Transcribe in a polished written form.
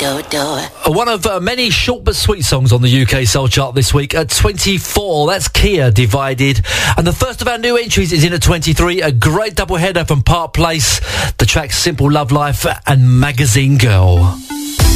One of many short but sweet songs on the UK Soul Chart this week. At 24, that's Kia, Divided. And the first of our new entries is in at 23, a great double header from Park Place. The track Simple Love Life and Magazine Girl.